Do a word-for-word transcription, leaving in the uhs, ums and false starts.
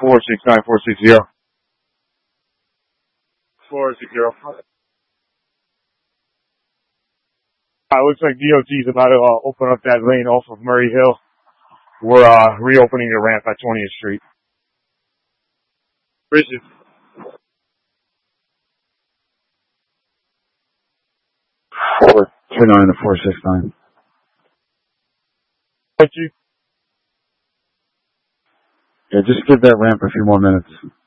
four six nine four six zero. four six zero. Uh, looks like D O T is about to uh, open up that lane off of Murray Hill. We're uh, reopening the ramp at twentieth Street. Bridges. four two nine to four six nine. Thank you. Yeah, just give that ramp a few more minutes.